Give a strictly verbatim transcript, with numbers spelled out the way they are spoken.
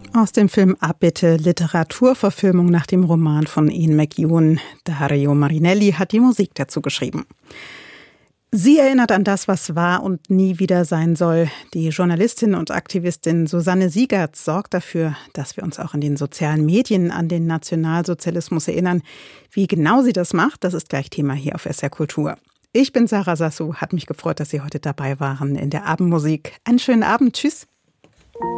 Aus dem Film Abbitte, Literaturverfilmung nach dem Roman von Ian McEwan. Dario Marinelli hat die Musik dazu geschrieben. Sie erinnert an das, was war und nie wieder sein soll. Die Journalistin und Aktivistin Susanne Siegertz sorgt dafür, dass wir uns auch in den sozialen Medien an den Nationalsozialismus erinnern. Wie genau sie das macht, das ist gleich Thema hier auf S R Kultur. Ich bin Sarah Sassou, hat mich gefreut, dass Sie heute dabei waren in der Abendmusik. Einen schönen Abend, tschüss.